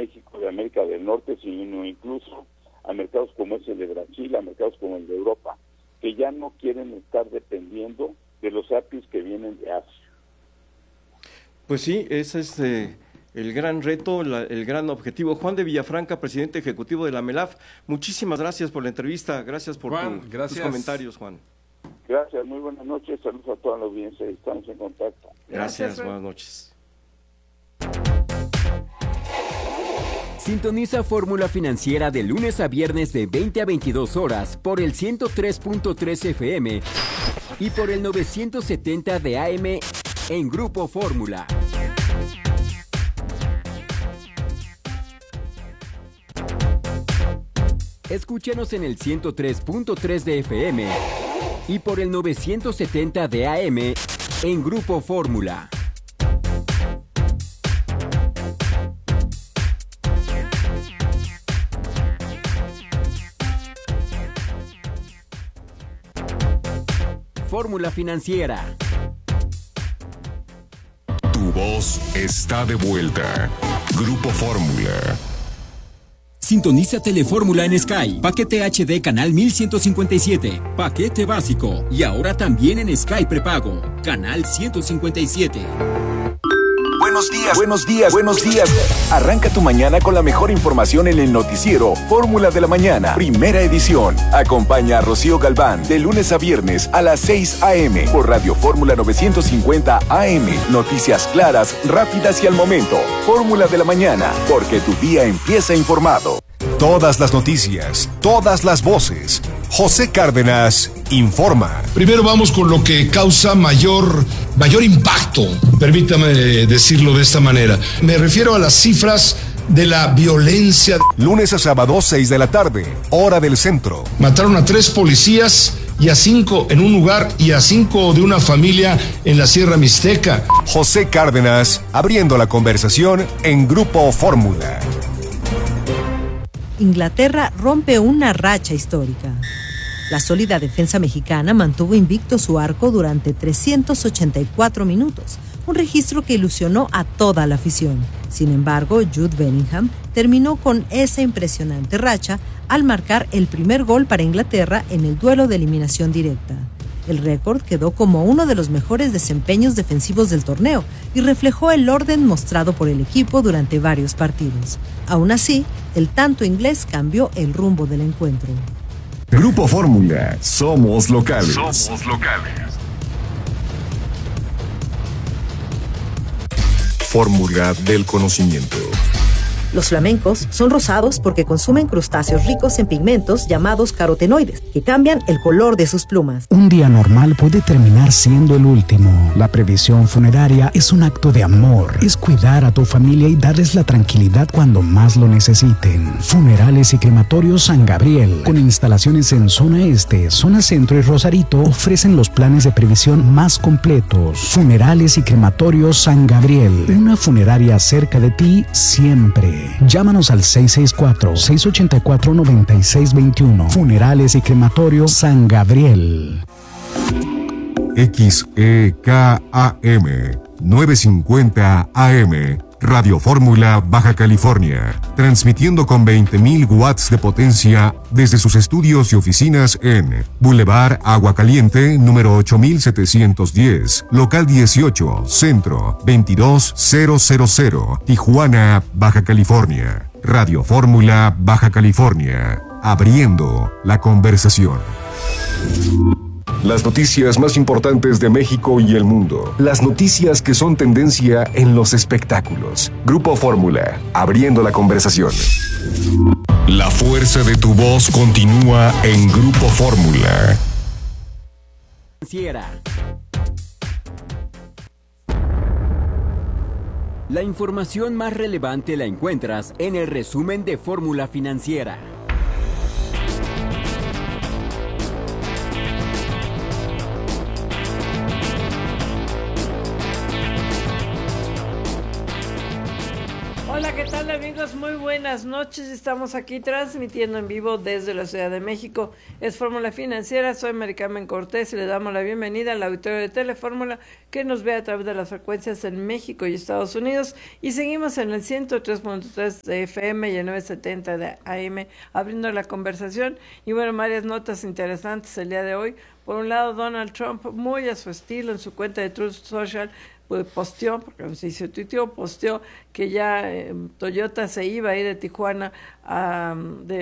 México, de América del Norte, sino incluso a mercados como es el de Brasil, a mercados como el de Europa, que ya no quieren estar dependiendo de los APIs que vienen de Asia. Pues sí, ese es el gran reto, el gran objetivo. Juan de Villafranca, presidente ejecutivo de la MELAF, muchísimas gracias por la entrevista, gracias por tus comentarios, Juan. Gracias, muy buenas noches, saludos a toda la audiencia, estamos en contacto. Gracias, buenas noches. Sintoniza Fórmula Financiera de lunes a viernes de 20 a 22 horas por el 103.3 FM y por el 970 de AM en Grupo Fórmula. Escúchanos en el 103.3 de FM y por el 970 de AM en Grupo Fórmula. Fórmula Financiera. Tu voz está de vuelta. Grupo Fórmula. Sintoniza Telefórmula en Sky. Paquete HD canal 1157. Paquete básico. Y ahora también en Sky prepago. Canal 157. Buenos días, buenos días, buenos días. Arranca tu mañana con la mejor información en el noticiero Fórmula de la Mañana, primera edición. Acompaña a Rocío Galván de lunes a viernes a las 6 a.m. por Radio Fórmula 950 AM. Noticias claras, rápidas y al momento. Fórmula de la Mañana, porque tu día empieza informado. Todas las noticias, todas las voces. José Cárdenas informa. Primero vamos con lo que causa mayor impacto, permítame decirlo de esta manera. Me refiero a las cifras de la violencia. Lunes a sábado, 6 de la tarde, hora del centro. Mataron a 3 policías y a 5 en un lugar y a 5 de una familia en la Sierra Mixteca. José Cárdenas abriendo la conversación en Grupo Fórmula. Inglaterra rompe una racha histórica. La sólida defensa mexicana mantuvo invicto su arco durante 384 minutos, un registro que ilusionó a toda la afición. Sin embargo, Jude Bellingham terminó con esa impresionante racha al marcar el primer gol para Inglaterra en el duelo de eliminación directa. El récord quedó como uno de los mejores desempeños defensivos del torneo y reflejó el orden mostrado por el equipo durante varios partidos. Aún así, el tanto inglés cambió el rumbo del encuentro. Grupo Fórmula, somos locales. Somos locales. Fórmula del conocimiento. Los flamencos son rosados porque consumen crustáceos ricos en pigmentos llamados carotenoides, que cambian el color de sus plumas. Un día normal puede terminar siendo el último. La previsión funeraria es un acto de amor. Es cuidar a tu familia y darles la tranquilidad cuando más lo necesiten. Funerales y crematorios San Gabriel, con instalaciones en zona este, zona centro y Rosarito, ofrecen los planes de previsión más completos. Funerales y crematorios San Gabriel, una funeraria cerca de ti siempre. Llámanos al 664-684-9621. Funerales y crematorios San Gabriel. XEKAM 950 AM Radio Fórmula Baja California, transmitiendo con 20.000 watts de potencia desde sus estudios y oficinas en Boulevard Agua Caliente, número 8710, local 18, centro 22000, Tijuana, Baja California. Radio Fórmula Baja California, abriendo la conversación. Las noticias más importantes de México y el mundo. Las noticias que son tendencia en los espectáculos. Grupo Fórmula, abriendo la conversación. La fuerza de tu voz continúa en Grupo Fórmula. La información más relevante la encuentras en el resumen de Fórmula Financiera. Hola, ¿qué tal? La amigos? Muy buenas noches. Estamos aquí transmitiendo en vivo desde la Ciudad de México. Es Fórmula Financiera. Soy Mari Carmen Cortés y le damos la bienvenida al auditorio de Telefórmula que nos ve a través de las frecuencias en México y Estados Unidos. Y seguimos en el 103.3 de FM y el 970 de AM abriendo la conversación. Y bueno, varias notas interesantes el día de hoy. Por un lado, Donald Trump, muy a su estilo, en su cuenta de Truth Social, pues posteó, porque no se dice tuiteó, posteó que ya Toyota se iba a ir de Tijuana a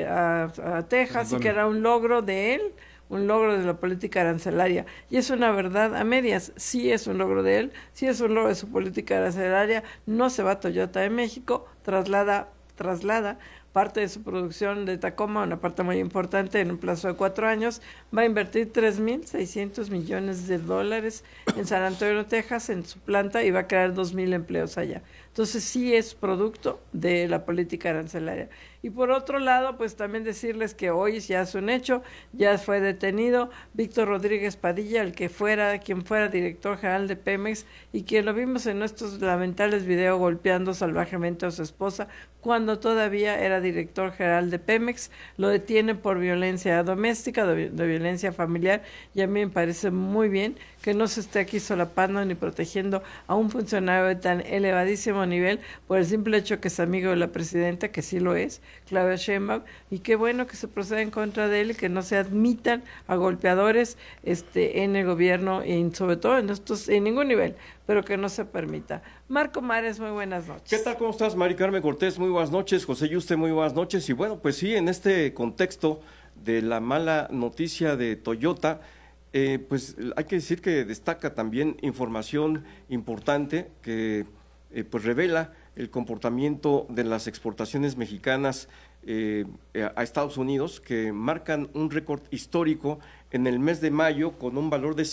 Texas y que era un logro de él, un logro de la política arancelaria. Y es una verdad a medias, sí es un logro de él, sí es un logro de su política arancelaria, no se va Toyota de México, traslada parte de su producción de Tacoma, una parte muy importante en un plazo de 4 años, va a invertir $3,600 millones en San Antonio, Texas, en su planta y va a crear 2,000 empleos allá. Entonces sí es producto de la política arancelaria. Y por otro lado, pues también decirles que hoy ya es un hecho, ya fue detenido Víctor Rodríguez Padilla, quien fuera director general de Pemex y quien lo vimos en nuestros lamentables videos golpeando salvajemente a su esposa cuando todavía era director general de Pemex. Lo detienen por violencia doméstica, de violencia familiar, y a mí me parece muy bien que no se esté aquí solapando ni protegiendo a un funcionario de tan elevadísimo nivel por el simple hecho que es amigo de la presidenta, que sí lo es, Claudia Sheinbaum, y qué bueno que se proceda en contra de él y que no se admitan a golpeadores en el gobierno y sobre todo en ningún nivel, pero que no se permita. Marco Mares, muy buenas noches. ¿Qué tal? ¿Cómo estás, Mari Carmen Cortés? Muy buenas noches. José Yuste, muy buenas noches. Y bueno, pues sí, en este contexto de la mala noticia de Toyota, pues hay que decir que destaca también información importante que pues revela el comportamiento de las exportaciones mexicanas a Estados Unidos, que marcan un récord histórico en el mes de mayo con un valor de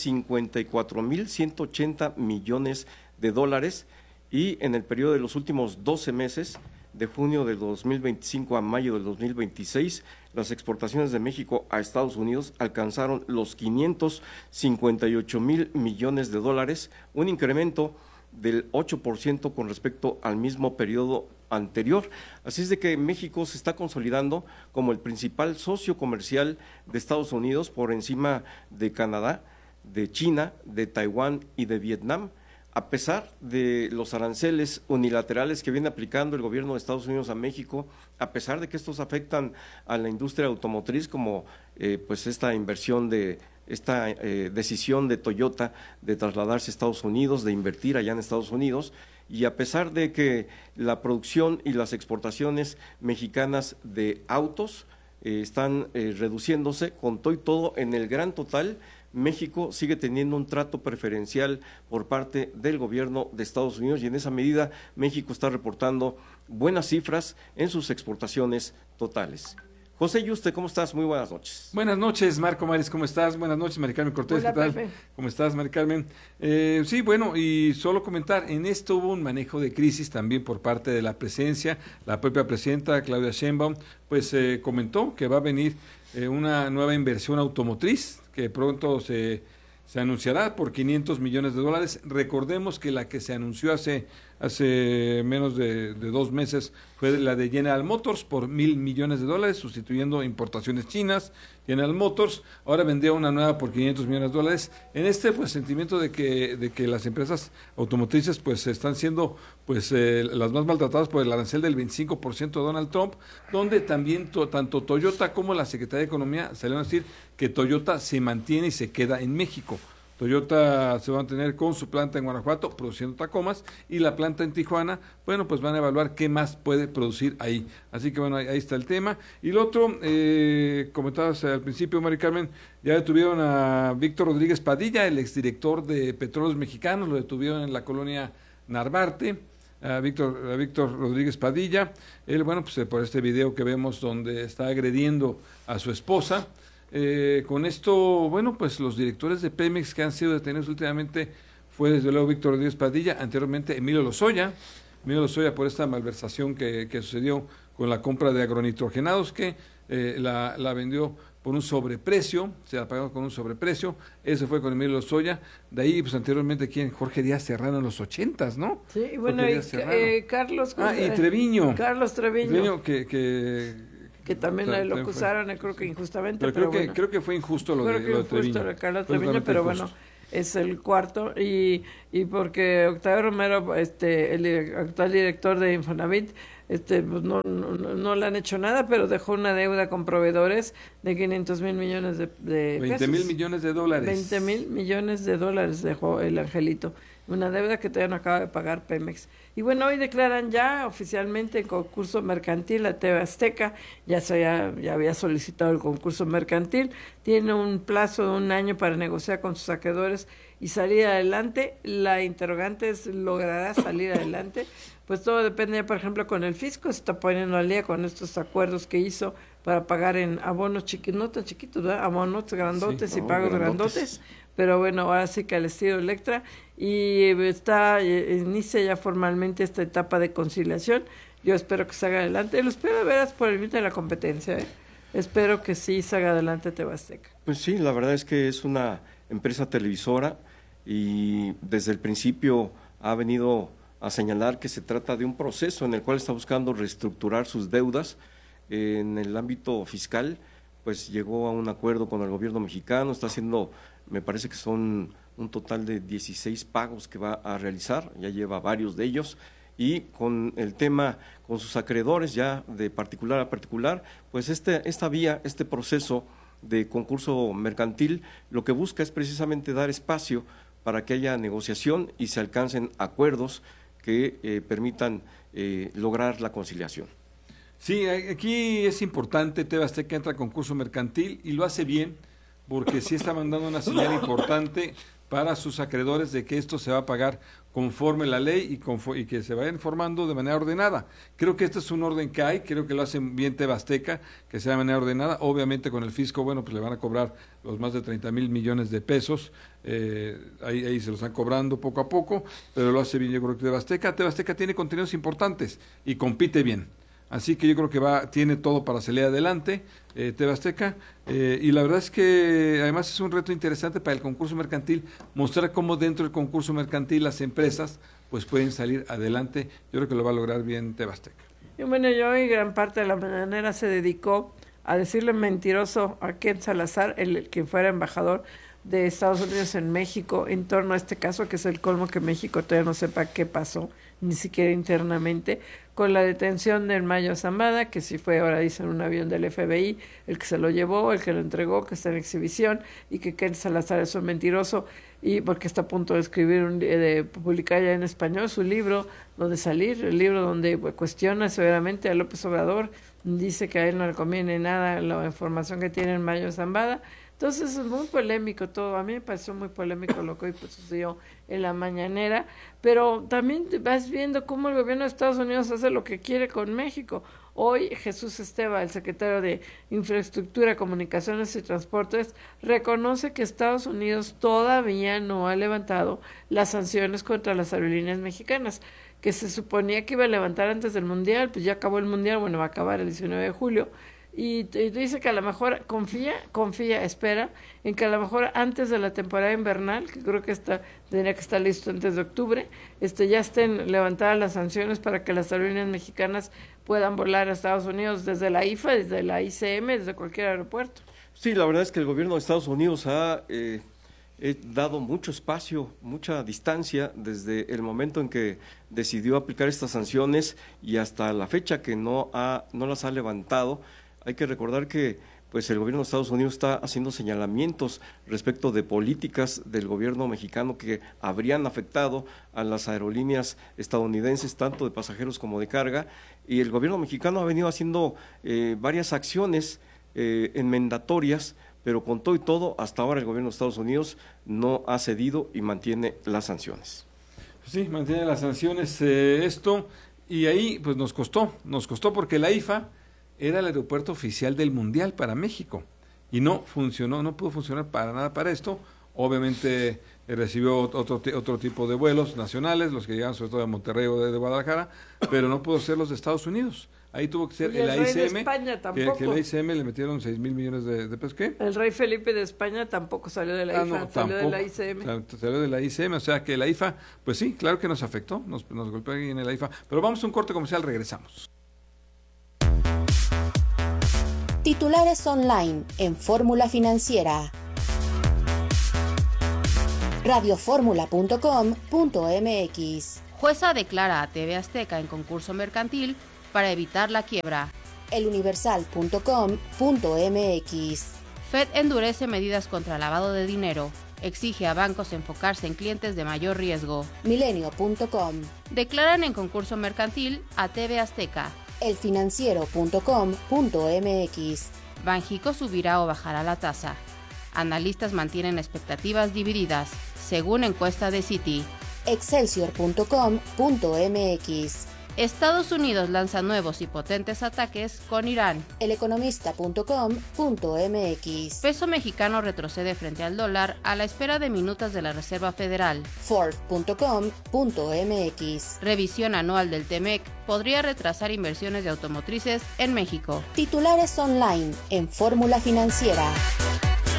$54,180 millones y en el periodo de los últimos 12 meses, de junio del 2025 a mayo del 2026, las exportaciones de México a Estados Unidos alcanzaron los $558,000 millones, un incremento del 8% con respecto al mismo periodo anterior. Así es de que México se está consolidando como el principal socio comercial de Estados Unidos por encima de Canadá, de China, de Taiwán y de Vietnam, a pesar de los aranceles unilaterales que viene aplicando el gobierno de Estados Unidos a México, a pesar de que estos afectan a la industria automotriz, como pues esta decisión de Toyota de trasladarse a Estados Unidos, de invertir allá en Estados Unidos, y a pesar de que la producción y las exportaciones mexicanas de autos están reduciéndose, con todo y todo, en el gran total, México sigue teniendo un trato preferencial por parte del gobierno de Estados Unidos, y en esa medida México está reportando buenas cifras en sus exportaciones totales. José Yuste, ¿cómo estás? Muy buenas noches. Buenas noches, Marco Mares, ¿cómo estás? Buenas noches, Mari Carmen Cortés, hola, ¿qué tal? Pepe. ¿Cómo estás, Mari Carmen? Sí, bueno, y solo comentar, en esto hubo un manejo de crisis también por parte de la presidencia. La propia presidenta, Claudia Sheinbaum, pues comentó que va a venir una nueva inversión automotriz que pronto se anunciará por $500 millones. Recordemos que la que se anunció hace menos de 2 meses fue la de General Motors por $1,000 millones, sustituyendo importaciones chinas. General Motors ahora vendría una nueva por $500 millones. En este pues sentimiento de que las empresas automotrices pues están siendo pues las más maltratadas por el arancel del 25% de Donald Trump, donde también tanto Toyota como la Secretaría de Economía salieron a decir que Toyota se mantiene y se queda en México. Toyota se va a mantener con su planta en Guanajuato produciendo Tacomas, y la planta en Tijuana, bueno, pues van a evaluar qué más puede producir ahí. Así que bueno, ahí está el tema. Y lo otro, comentabas al principio, Mari Carmen, ya detuvieron a Víctor Rodríguez Padilla, el exdirector de Petróleos Mexicanos, lo detuvieron en la colonia Narvarte. A Víctor Rodríguez Padilla, él, bueno, pues por este video que vemos donde está agrediendo a su esposa. Con esto, bueno, pues los directores de Pemex que han sido detenidos últimamente fue desde luego Víctor Rodríguez Padilla, anteriormente Emilio Lozoya por esta malversación que sucedió con la compra de agronitrogenados que la vendió por un sobreprecio, se la pagaron con un sobreprecio, eso fue con Emilio Lozoya, de ahí pues anteriormente Jorge Díaz Serrano en los 80s, ¿no? Sí, y bueno, Carlos... y Treviño. Carlos Treviño. Que también lo acusaron, creo que injustamente, pero creo que fue injusto lo de Treviño. Carlos Treviño, pero bueno, es el cuarto, y porque Octavio Romero, el actual director de Infonavit, pues no le han hecho nada, pero dejó una deuda con proveedores de 500,000 millones de pesos. 20,000 millones de dólares. 20,000 millones de dólares dejó el angelito. Una deuda que todavía no acaba de pagar Pemex. Y bueno, hoy declaran ya oficialmente el concurso mercantil a TV Azteca. Ya había solicitado el concurso mercantil. Tiene un plazo de 1 año para negociar con sus acreedores y salir adelante. La interrogante es, ¿logrará salir adelante? Pues todo depende, por ejemplo, con el fisco, se está poniendo al día con estos acuerdos que hizo para pagar en abonos chiquitos, no tan chiquitos, ¿verdad? Abonos grandotes, sí, y pagos grandotes. Pero bueno, ahora sí que al estilo Electra, y inicia ya formalmente esta etapa de conciliación. Yo espero que se haga adelante, lo espero de veras por el bien de la competencia, Espero que sí se haga adelante TV Azteca. Pues sí, la verdad es que es una empresa televisora y desde el principio ha venido a señalar que se trata de un proceso en el cual está buscando reestructurar sus deudas. En el ámbito fiscal, pues llegó a un acuerdo con el gobierno mexicano, está haciendo, me parece que son un total de 16 pagos que va a realizar, ya lleva varios de ellos, y con el tema, con sus acreedores ya de particular a particular, pues esta vía, este proceso de concurso mercantil, lo que busca es precisamente dar espacio para que haya negociación y se alcancen acuerdos que permitan lograr la conciliación. Sí, aquí es importante, TV Azteca entra a concurso mercantil y lo hace bien, porque sí está mandando una señal importante para sus acreedores de que esto se va a pagar conforme la ley y que se vaya informando de manera ordenada. Creo que este es un orden que hay, creo que lo hacen bien TV Azteca, que sea de manera ordenada. Obviamente con el fisco, bueno, pues le van a cobrar los más de 30,000 millones de pesos, ahí se los están cobrando poco a poco, pero lo hace bien, yo creo que TV Azteca. TV Azteca tiene contenidos importantes y compite bien. Así que yo creo que tiene todo para salir adelante, TV Azteca, y la verdad es que además es un reto interesante para el concurso mercantil, mostrar cómo dentro del concurso mercantil las empresas pues pueden salir adelante. Yo creo que lo va a lograr bien TV Azteca. Y bueno, hoy gran parte de la mañanera se dedicó a decirle mentiroso a Ken Salazar, quien fuera embajador de Estados Unidos en México, en torno a este caso, que es el colmo que México todavía no sepa qué pasó, ni siquiera internamente, con la detención del Mayo Zambada, que sí fue, ahora dicen, un avión del FBI, el que se lo llevó, el que lo entregó, que está en exhibición, y que Ken Salazar es un mentiroso, y porque está a punto de escribir, de publicar ya en español su libro, donde salir, el libro donde cuestiona severamente a López Obrador, dice que a él no le conviene nada la información que tiene el Mayo Zambada. Entonces es muy polémico todo, a mí me pareció muy polémico lo que hoy sucedió en la mañanera, pero también vas viendo cómo el gobierno de Estados Unidos hace lo que quiere con México. Hoy Jesús Esteva, el secretario de Infraestructura, Comunicaciones y Transportes, reconoce que Estados Unidos todavía no ha levantado las sanciones contra las aerolíneas mexicanas, que se suponía que iba a levantar antes del Mundial, pues ya acabó el Mundial, bueno, va a acabar el 19 de julio, y dice que a lo mejor espera en que a lo mejor antes de la temporada invernal, que creo que tendría que estar listo antes de octubre, ya estén levantadas las sanciones para que las aerolíneas mexicanas puedan volar a Estados Unidos desde la IFA, desde la ICM, desde cualquier aeropuerto. Sí, la verdad es que el gobierno de Estados Unidos ha dado mucho espacio, mucha distancia desde el momento en que decidió aplicar estas sanciones y hasta la fecha que no las ha levantado. Hay que recordar que pues el gobierno de Estados Unidos está haciendo señalamientos respecto de políticas del gobierno mexicano que habrían afectado a las aerolíneas estadounidenses, tanto de pasajeros como de carga, y el gobierno mexicano ha venido haciendo varias acciones enmendatorias, pero con todo y todo, hasta ahora el gobierno de Estados Unidos no ha cedido y mantiene las sanciones. Sí, mantiene las sanciones esto, y ahí pues nos costó porque la IFA era el aeropuerto oficial del Mundial para México y no funcionó, no pudo funcionar para nada para esto. Obviamente recibió otro tipo de vuelos nacionales, los que llegan sobre todo de Monterrey o de Guadalajara, pero no pudo ser los de Estados Unidos. Ahí tuvo que ser el AICM, que el AICM le metieron 6,000 millones de pesos. ¿Qué? El rey Felipe de España tampoco salió de la IFA, salió de la ICM. Salió de la ICM, o sea que la IFA, pues sí, claro que nos afectó, nos golpeó ahí en la IFA. Pero vamos a un corte comercial, regresamos. Titulares online en Fórmula Financiera. radioformula.com.mx. Jueza declara a TV Azteca en concurso mercantil para evitar la quiebra. eluniversal.com.mx. Fed endurece medidas contra lavado de dinero. Exige a bancos enfocarse en clientes de mayor riesgo. Milenio.com. Declaran en concurso mercantil a TV Azteca. elfinanciero.com.mx. Banjico subirá o bajará la tasa. Analistas mantienen expectativas divididas, según encuesta de Citi. Excelsior.com.mx. Estados Unidos lanza nuevos y potentes ataques con Irán. Eleconomista.com.mx. Peso mexicano retrocede frente al dólar a la espera de minutas de la Reserva Federal. Ford.com.mx. Revisión anual del TEMEC podría retrasar inversiones de automotrices en México. Titulares online en Fórmula Financiera.